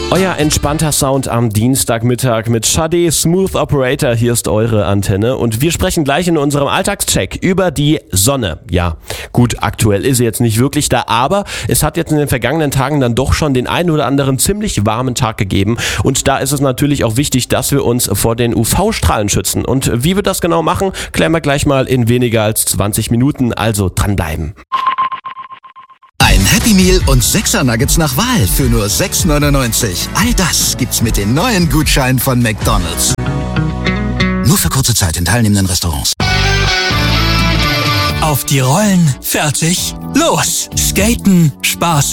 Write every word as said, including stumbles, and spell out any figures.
Euer entspannter Sound am Dienstagmittag mit Sade Smooth Operator. Hier ist eure Antenne und wir sprechen gleich in unserem Alltagscheck über die Sonne. Ja, gut, aktuell ist sie jetzt nicht wirklich da, aber es hat jetzt in den vergangenen Tagen dann doch schon den einen oder anderen ziemlich warmen Tag gegeben und da ist es natürlich auch wichtig, dass wir uns vor den U V-Strahlen schützen. Und wie wir das genau machen, klären wir gleich mal in weniger als zwanzig Minuten, also dranbleiben. Ein Happy Meal und sechser Nuggets nach Wahl für nur sechs neunundneunzig. All das gibt's mit den neuen Gutscheinen von McDonald's. Nur für kurze Zeit in teilnehmenden Restaurants. Auf die Rollen, fertig, los! Skaten, Spaß